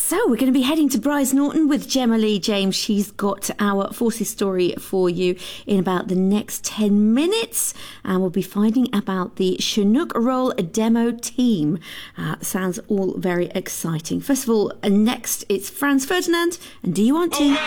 So we're going to be heading to Brize Norton with Gemma Lee James. She's got our Forces story for you in about the next 10 minutes. And we'll be finding about the Chinook Roll demo team. Sounds all very exciting. First of all, next it's Franz Ferdinand and Do You Want To?